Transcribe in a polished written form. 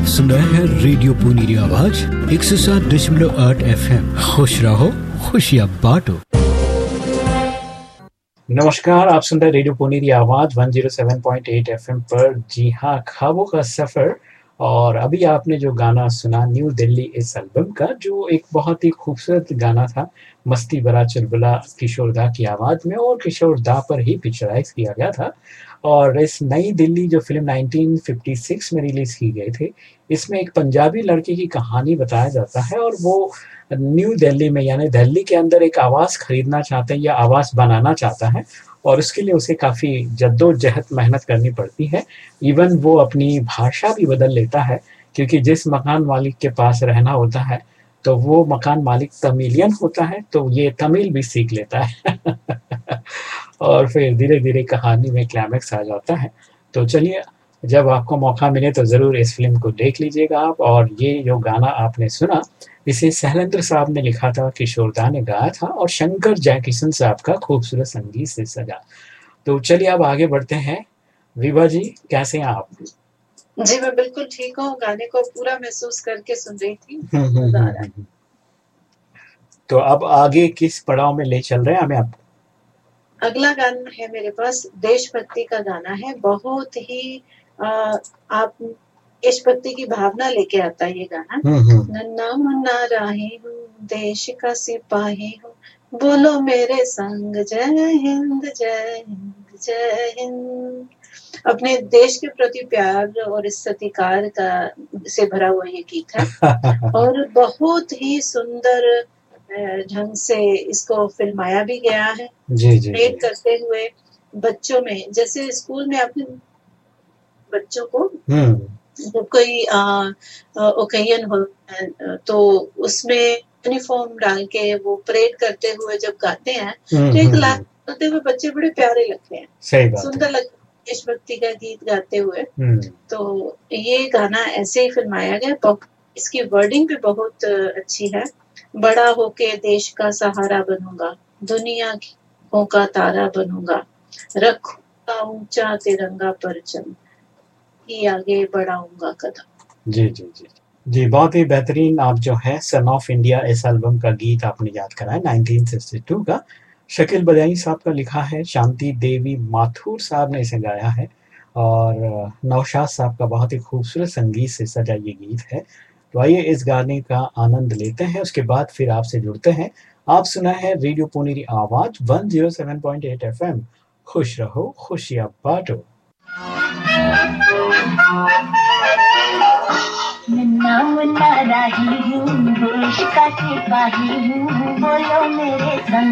आप सुन रहे हैं रेडियो पुनीरी आवाज 107.8 FM। खुश रहो, खुशियाँ बांटो। नमस्कार, आप सुन रहे हैं रेडियो पुनीरी आवाज 107.8 FM पर। जी हाँ, ख्वाबों का सफर। और अभी आपने जो गाना सुना न्यू दिल्ली इस एल्बम का, जो एक बहुत ही खूबसूरत गाना था, मस्ती भरा चुलबुला किशोर दा की आवाज में, और किशोर दा पर ही पिक्चराइज किया गया था। और इस नई दिल्ली जो फिल्म 1956 में रिलीज की गई थी, इसमें एक पंजाबी लड़के की कहानी बताया जाता है, और वो न्यू दिल्ली में यानी दिल्ली के अंदर एक आवास खरीदना चाहते हैं या आवास बनाना चाहता है, और उसके लिए उसे काफ़ी जद्दोजहद मेहनत करनी पड़ती है। इवन वो अपनी भाषा भी बदल लेता है, क्योंकि जिस मकान मालिक के पास रहना होता है तो वो मकान मालिक तमिलियन होता है, तो ये तमिल भी सीख लेता है। और फिर धीरे-धीरे कहानी में क्लाइमेक्स आ जाता है। तो चलिए, जब आपको मौका मिले तो ज़रूर इस फ़िल्म को देख लीजिएगा आप। और ये जो गाना आपने सुना, इसे शैलेंद्र साहब ने लिखा था, किशोर दा ने गाया था, और शंकर जयकिशन साहब का खूबसूरत संगीत से सजा। तो चलिए अब आगे बढ़ते हैं। विभा जी, कैसे हैं आप? जी, मैं बिल्कुल ठीक हूँ, गाने को पूरा महसूस करके सुन रही थी। तो अब आगे किस पड़ाव में ले चल रहे हैं हमें आप? अगला गाना है मेरे पास, देशभक्ति का गाना है। बहुत ही आप देशभक्ति की भावना लेके आता है ये गाना। नन्ना मुन्ना राही हूँ, देश का सिपाही हूँ, बोलो मेरे संग जय हिंद जय हिंद जय हिंद। अपने देश के प्रति प्यार और इस सत्कार का से भरा हुआ ये गीत है। और बहुत ही सुंदर ढंग से इसको फिल्माया भी गया है। जी जी, प्रेड करते हुए बच्चों में, जैसे स्कूल में अपने बच्चों को जब कोई ओकेजन हो तो उसमें यूनिफॉर्म डाल के वो परेड करते हुए जब गाते हैं तो एक लाख गाते हुए बच्चे बड़े प्यारे लगते हैं, सही बात, सुंदर लगते हैं देशभक्ति का गीत गाते हुए। तो ये गाना ऐसे ही फिल्माया गया। इसकी वर्डिंग भी बहुत अच्छी है। बड़ा होके देश का सहारा बनूंगा, दुनिया का तारा बनूंगा, रखूंगा ऊंचा तिरंगा परचम, ही आगे बढ़ाऊंगा कदम। जी जी जी जी, बहुत ही बेहतरीन। आप जो है सन ऑफ इंडिया इस एल्बम का गीत आपने याद कराया, 1962 का। शकील बदायूं साहब का लिखा है, शांति देवी माथुर साहब ने इसे गाया है, और नौशाद साहब का बहुत ही खूबसूरत संगीत से सजा ये गीत है। तो आइए इस गाने का आनंद लेते हैं, उसके बाद फिर आपसे जुड़ते हैं। आप सुना है रेडियो पुनीरी आवाज 107.8 FM। खुश रहो, खुशियाँ बांटो। नन्ना मुन्ना राही हूँ, देश का सिपाही हूँ, बोलो मेरे संग